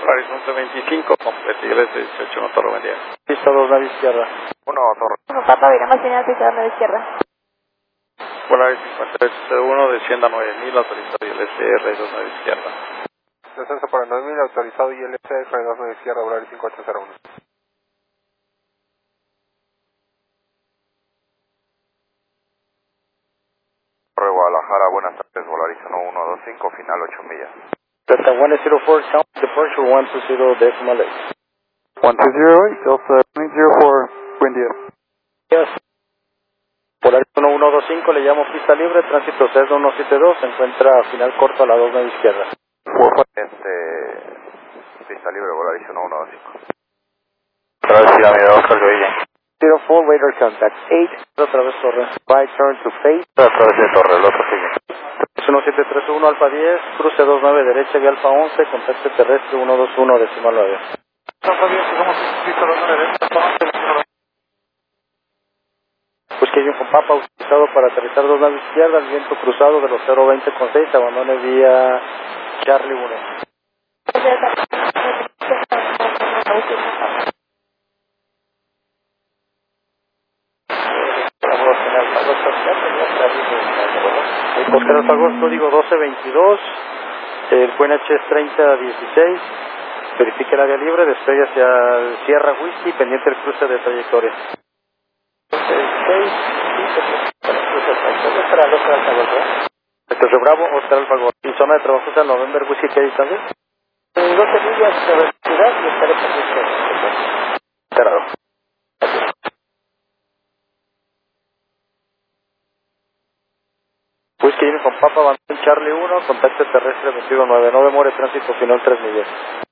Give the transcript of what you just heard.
Polaris 1125, completa iglesia 18, no Torre Bendiga. Pista 2, nave izquierda. 1, Torre. 1 Papa, viramos señal pista 9 izquierda. Polaris 53-1, descienda 9000, autorizado ILCR 29 izquierda. Descenso para 9000, autorizado ILCR 29 izquierda, Polaris 5801. Torre Guadalajara, buenas tardes, Polaris 1125, final 8 millas. Delta 104, count departure 120.8. 120, Delta 104, buen día. Yes. Polaris 1125, le llamo pista libre, tránsito Cessna 172, se encuentra final corto a la 29 izquierda. Pista libre, Polaris 1125. Travesía media Oscar Joya. 04, radar contact 8, otra vez torre. Right turn to face. Travesía de Torre, el otro sigue. 1731 Alfa 10, cruce 29 derecha vía Alfa 11, contacto terrestre 121 decimal 9. Alfa 10, somos pista 29 derecha, Pues que hay un compapa utilizado para aterrizar 2 naves izquierdas, el viento cruzado de los 020 con 6, abandone vía Charlie 1. Oscar Alfa Golf, código 1222, el QNH es 3016, verifique el área libre, despegue hacia el Sierra Whisky, pendiente el cruce de trayectoria. Entonces Bravo, Oscar Alfa Golf, ¿y zona de trabajo es November Whisky que hay también? 12 millas de velocidad y estaré pendiente. Cerrado. Pues que viene con Papa, Bandón Charlie 1, contacto terrestre 219, no demore tránsito final 3 millas.